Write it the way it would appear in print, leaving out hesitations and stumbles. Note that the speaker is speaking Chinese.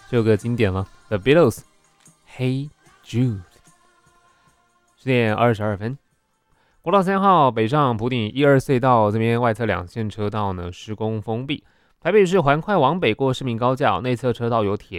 这首歌经典了 ，The Beatles，Hey Jude。10点22分，国道3号北上埔顶1、2隧道这边外侧2线车道呢施工封闭，台北市环快往北过市民高架，内侧车道有铁